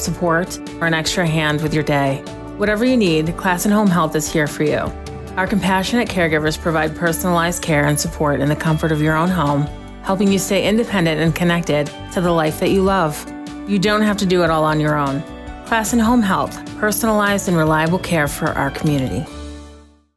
support, or an extra hand with your day. Whatever you need, Classen Home Health is here for you. Our compassionate caregivers provide personalized care and support in the comfort of your own home, helping you stay independent and connected to the life that you love. You don't have to do it all on your own. Classen Home Health, personalized and reliable care for our community.